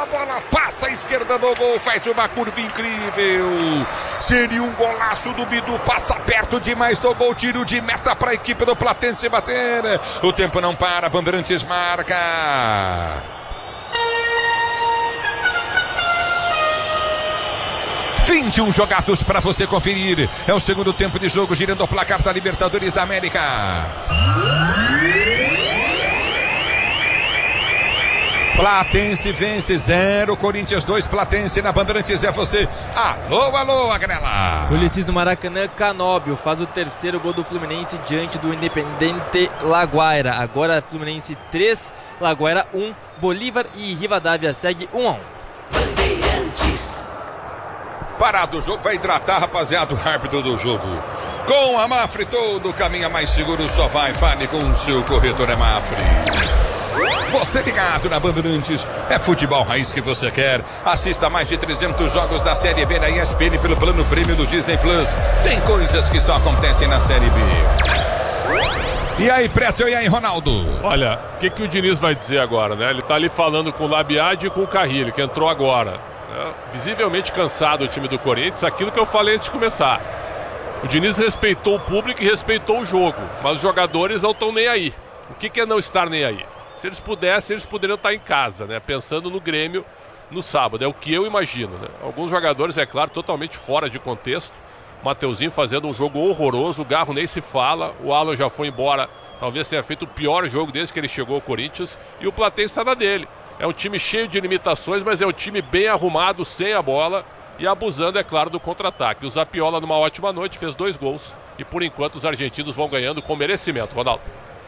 a bola passa à esquerda do gol, faz uma curva incrível. Seria um golaço do Bidu, passa perto demais do gol, tiro de meta para a equipe do Platense bater. O tempo não para, Bandeirantes marca. 21 jogados para você conferir. É o segundo tempo de jogo, girando o placar da Libertadores da América. Platense vence 0, Corinthians 2, Platense na Bandeirantes é você. Alô, alô, Agrela. Ulisses do Maracanã, Canóbio faz o terceiro gol do Fluminense diante do Independente Laguaira. Agora Fluminense 3, Laguaira 1, Bolívar e Rivadavia segue 1-1. Bandeirantes. Parado o jogo, vai hidratar, rapaziada, o árbitro do jogo. Com a Mafre, todo caminho mais seguro, só vai, fale com o seu corretor é Mafre. Você ligado na Bandeirantes, é futebol raiz que você quer. Assista mais de 300 jogos da Série B da ESPN pelo plano prêmio do Disney Plus. Tem coisas que só acontecem na Série B. E aí, Pretzel, e aí, Ronaldo? Olha, o que o Diniz vai dizer agora, né? Ele tá ali falando com o Labiade e com o Carrilho, que entrou agora. Visivelmente cansado o time do Corinthians, aquilo que eu falei antes de começar. O Diniz respeitou o público e respeitou o jogo, mas os jogadores não estão nem aí. O que é não estar nem aí? Se eles pudessem, eles poderiam estar em casa, né? Pensando no Grêmio no sábado, é o que eu imagino, né? Alguns jogadores, é claro, totalmente fora de contexto. Mateuzinho fazendo um jogo horroroso, o Garro nem se fala, o Alan já foi embora, talvez tenha feito o pior jogo desde que ele chegou ao Corinthians, e o Platense está na dele. É um time cheio de limitações, mas é um time bem arrumado, sem a bola e abusando, é claro, do contra-ataque. O Zapiola, numa ótima noite, fez 2 gols e, por enquanto, os argentinos vão ganhando com merecimento. Ronaldo.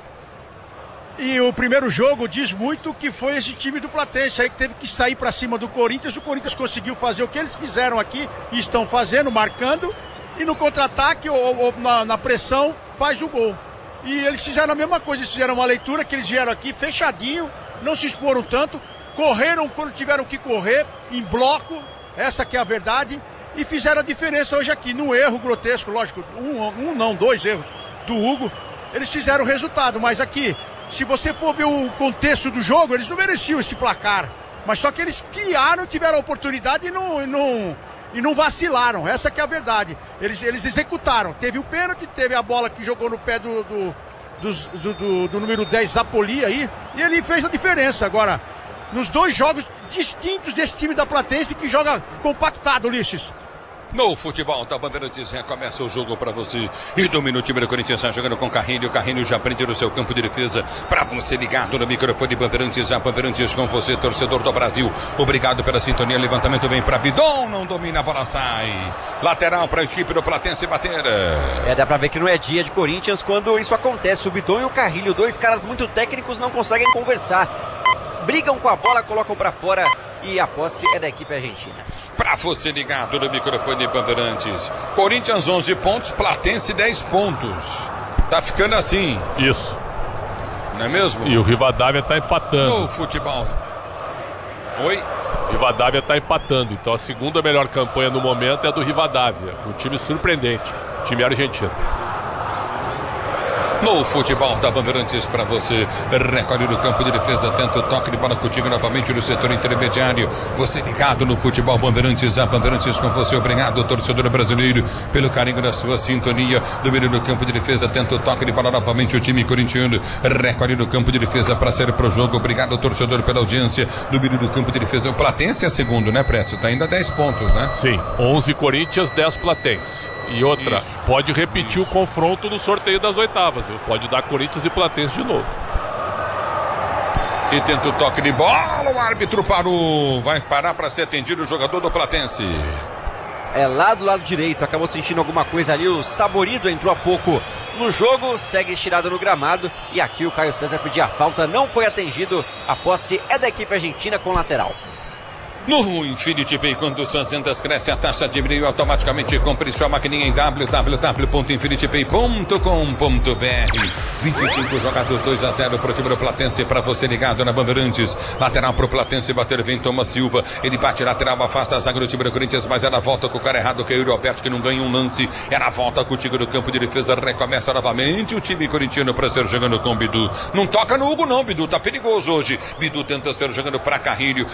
E o primeiro jogo diz muito que foi esse time do Platense aí que teve que sair para cima do Corinthians. O Corinthians conseguiu fazer o que eles fizeram aqui e estão fazendo, marcando. E no contra-ataque ou na pressão faz o gol. E eles fizeram a mesma coisa, eles fizeram uma leitura que eles vieram aqui fechadinho, não se exporam tanto, correram quando tiveram que correr, em bloco, essa que é a verdade, e fizeram a diferença hoje aqui, no erro grotesco, lógico, não, 2 erros do Hugo, eles fizeram o resultado, mas aqui, se você for ver o contexto do jogo, eles não mereciam esse placar, mas só que eles criaram, tiveram a oportunidade e não vacilaram, essa que é a verdade, eles executaram, teve o pênalti, teve a bola que jogou no pé do número 10, Zapoli aí, e ele fez a diferença. Agora, nos 2 jogos distintos desse time da Platense que joga compactado, Ulisses. No futebol da Bandeirantes começa o jogo para você. E domina o time do Corinthians, jogando com Carrinho. O Carrinho já prende no seu campo de defesa. Para você ligado no microfone Bandeirantes, a Bandeirantes com você, torcedor do Brasil. Obrigado pela sintonia. Levantamento vem para Bidon, não domina, a bola sai. Lateral para a equipe do Platense bater. Dá pra ver que não é dia de Corinthians quando isso acontece. O Bidon e o Carrilho, 2 caras muito técnicos, não conseguem conversar. Brigam com a bola, colocam pra fora e a posse é da equipe argentina. Pra você ligado no microfone Bandeirantes, Corinthians 11 pontos, Platense 10 pontos. Tá ficando assim. Isso. Não é mesmo? E o Rivadavia tá empatando. No futebol. Oi? Rivadavia tá empatando, então a segunda melhor campanha no momento é a do Rivadavia. Um time surpreendente, time argentino. No futebol da Bandeirantes para você, recorde do campo de defesa, tenta o toque de bola contigo novamente no setor intermediário. Você ligado no futebol Bandeirantes, a Bandeirantes com você. Obrigado, torcedor brasileiro, pelo carinho da sua sintonia. Domínio do campo de defesa, tenta o toque de bola novamente o time corintiano. Recorde do campo de defesa para ser pro jogo. Obrigado, torcedor, pela audiência. Domínio do campo de defesa. O Platense é segundo, né, Preto? Tá ainda 10 pontos, né? Sim, 11 Corinthians, 10 Platense. E outra, pode repetir o confronto no sorteio das oitavas, viu? Pode dar Corinthians e Platense de novo. E tenta o toque de bola, o árbitro parou. Vai parar para ser atendido o jogador do Platense. É lá do lado direito, acabou sentindo alguma coisa ali, o Saborido entrou há pouco no jogo, segue estirado no gramado. E aqui o Caio César pediu a falta, não foi atendido. A posse é da equipe argentina com lateral. No Infinity Pay, quando suas vendas crescem, a taxa de brilho automaticamente. Compre sua maquininha em www.infinitypay.com.br. 25 jogados, 2-0 pro time do Platense. Para você ligado na Bandeirantes. Lateral pro Platense bater, vem Thomas Silva. Ele bate lateral, afasta a zaga do time do Corinthians, mas ela volta com o cara errado, que é o Roberto, que não ganha um lance. Ela volta contigo no campo de defesa, recomeça novamente o time corintiano para ser jogando com o Bidu. Não toca no Hugo não, Bidu, tá perigoso hoje. Bidu tenta ser jogando para Carrilho.